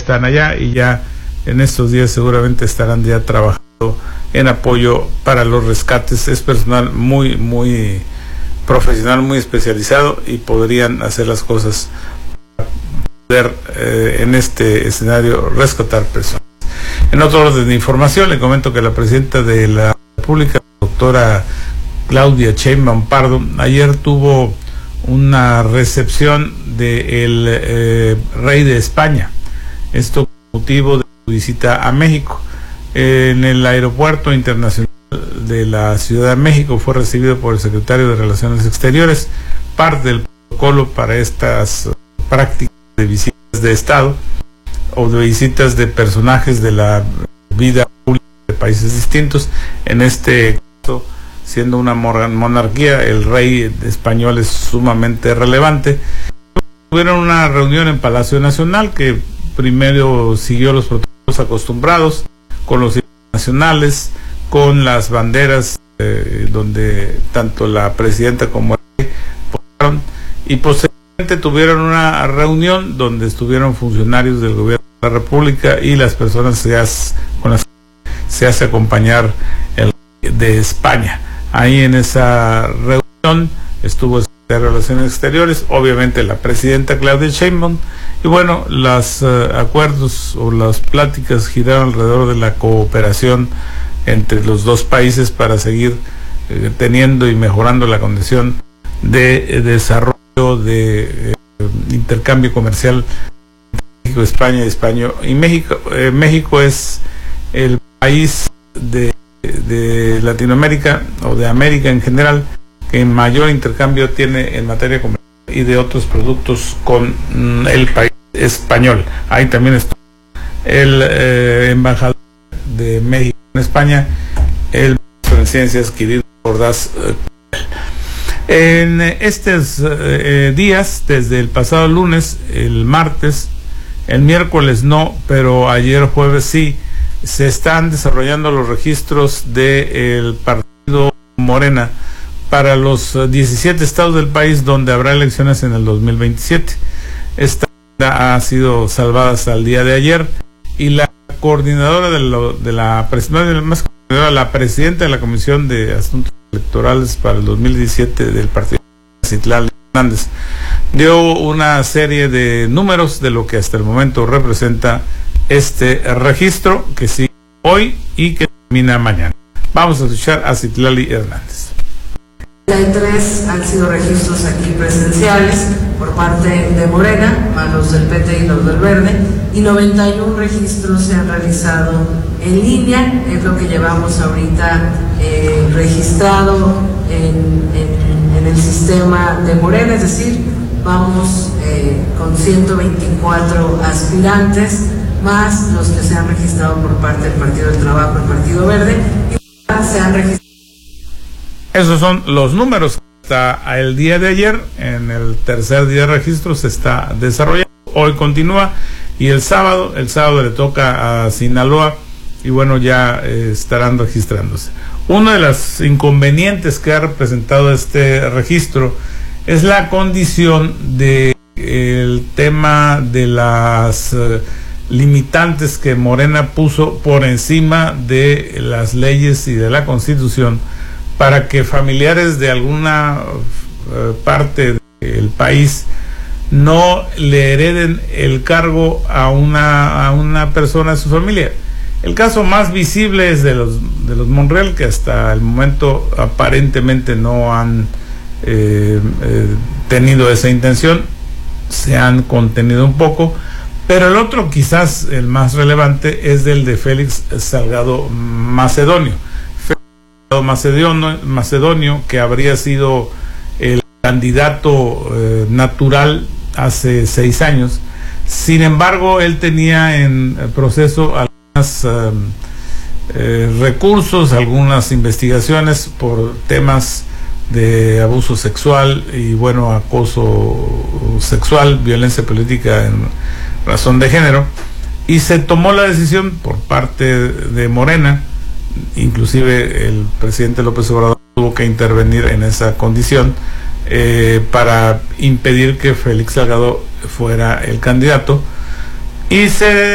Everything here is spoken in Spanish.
están allá y ya en estos días seguramente estarán ya trabajando en apoyo para los rescates. Es personal muy profesional, muy especializado, y podrían hacer las cosas para poder en este escenario rescatar personas. En otro orden de información, le comento que la presidenta de la República, doctora Claudia Sheinbaum Pardo, ayer tuvo una recepción del rey de España. Esto con motivo de su visita a México. En el aeropuerto internacional de la Ciudad de México fue recibido por el secretario de Relaciones Exteriores, parte del protocolo para estas prácticas de visitas de Estado o de visitas de personajes de la vida pública de países distintos. En este caso, siendo una monarquía, el rey español es sumamente relevante. Tuvieron una reunión en Palacio Nacional que primero siguió los protocolos acostumbrados, con los nacionales, con las banderas donde tanto la presidenta como el rey posaron, y posteriormente tuvieron una reunión donde estuvieron funcionarios del gobierno de la República y las personas con las que se hace acompañar el rey de España. Ahí en esa reunión estuvo el secretario de Relaciones Exteriores, obviamente la presidenta Claudia Sheinbaum, y bueno, los acuerdos o las pláticas giraron alrededor de la cooperación entre los dos países para seguir teniendo y mejorando la condición de desarrollo de intercambio comercial México, España, España y México. México es el país de Latinoamérica o de América en general que mayor intercambio tiene en materia comercial y de otros productos con el país español. Ahí también está el embajador de México en España, el maestro en ciencias Kirill Ordaz. En estos días, desde el pasado lunes, el martes, el miércoles no, pero ayer jueves sí, se están desarrollando los registros del partido Morena para los 17 estados del país donde habrá elecciones en el 2027. Esta ha sido salvada hasta el día de ayer, y la coordinadora la presidenta de la Comisión de Asuntos Electorales para el 2017 del partido, Citlali Hernández, dio una serie de números de lo que hasta el momento representa este registro, que sigue hoy y que termina mañana. Vamos a escuchar a Citlali Hernández. 33 han sido registros aquí presenciales por parte de Morena, más los del PT y los del Verde, y 91 registros se han realizado en línea. Es lo que llevamos ahorita registrado en el sistema de Morena, es decir, vamos con 124 aspirantes, más los que se han registrado por parte del Partido del Trabajo, el Partido Verde, y se han registrado. Esos son los números. Hasta el día de ayer, en el tercer día de registro, se está desarrollando. Hoy continúa, y el sábado le toca a Sinaloa, y bueno, ya estarán registrándose. Uno de los inconvenientes que ha representado este registro es la condición del tema de las limitantes que Morena puso por encima de las leyes y de la Constitución, para que familiares de alguna parte del país no le hereden el cargo a una persona de su familia. El caso más visible es de los Monreal, que hasta el momento aparentemente no han tenido esa intención, se han contenido un poco, pero el otro, quizás el más relevante, es del de Félix Salgado Macedonio. Macedonio, que habría sido el candidato natural hace 6 años. Sin embargo, él tenía en proceso algunos recursos, algunas investigaciones por temas de abuso sexual y bueno, acoso sexual, violencia política en razón de género, y se tomó la decisión por parte de Morena. Inclusive el presidente López Obrador tuvo que intervenir en esa condición para impedir que Félix Salgado fuera el candidato, y se